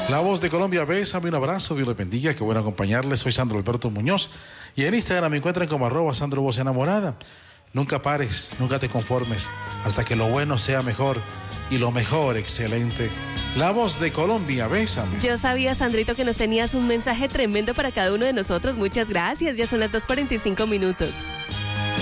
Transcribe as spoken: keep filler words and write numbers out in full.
La Voz de Colombia, bésame, un abrazo, Dios les bendiga, qué bueno acompañarles. Soy Sandro Alberto Muñoz y en Instagram me encuentran como arroba Sandro Voz Enamorada. Nunca pares, nunca te conformes, hasta que lo bueno sea mejor y lo mejor excelente. La Voz de Colombia, bésame. Yo sabía, Sandrito, que nos tenías un mensaje tremendo para cada uno de nosotros. Muchas gracias, ya son las dos cuarenta y cinco minutos.